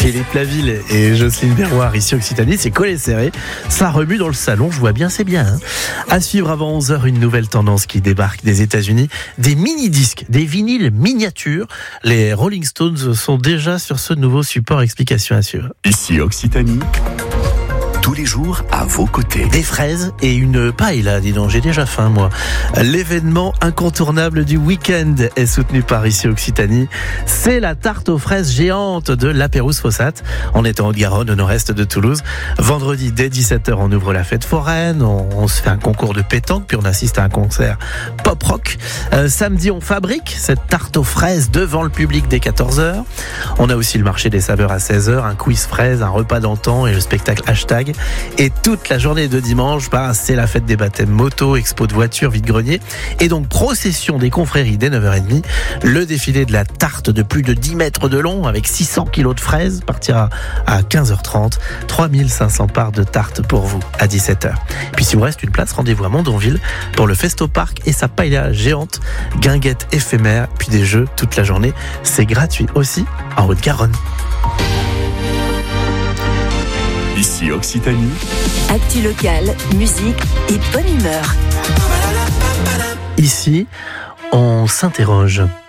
Philippe Laville et Jocelyne Berroir ici Occitanie, c'est collé serré. Ça remue dans le salon, je vois bien, c'est bien. Hein. À suivre avant 11h, une nouvelle tendance qui débarque des États-Unis. Des mini-disques, des vinyles miniatures. Les Rolling Stones sont déjà sur ce nouveau support. Explication à suivre. Ici Occitanie. Tous les jours à vos côtés. Des fraises et une paille là, dis donc, j'ai déjà faim moi. L'événement incontournable du week-end est soutenu par ici Occitanie. C'est la tarte aux fraises géante de La Pérouse-Fossat. On est en Haute-Garonne, au nord-est de Toulouse. Vendredi, dès 17h, on ouvre la fête foraine. On se fait un concours de pétanque, puis on assiste à un concert pop-rock. Samedi, on fabrique cette tarte aux fraises devant le public dès 14h. On a aussi le marché des saveurs à 16h, un quiz fraise, un repas d'antan et le spectacle hashtag. Et toute la journée de dimanche, c'est la fête des baptêmes moto, expo de voitures, vide-grenier. Et donc procession des confréries dès 9h30. Le défilé de la tarte de plus de 10 mètres de long avec 600 kilos de fraises partira à 15h30. 3500 parts de tarte pour vous à 17h. Puis si vous reste une place, rendez-vous à Mondonville pour le Festo Park et sa paella géante, guinguette éphémère, puis des jeux toute la journée. C'est gratuit aussi en Haute-Garonne. Ici Occitanie. Actu locale, musique et bonne humeur. Ici, on s'interroge.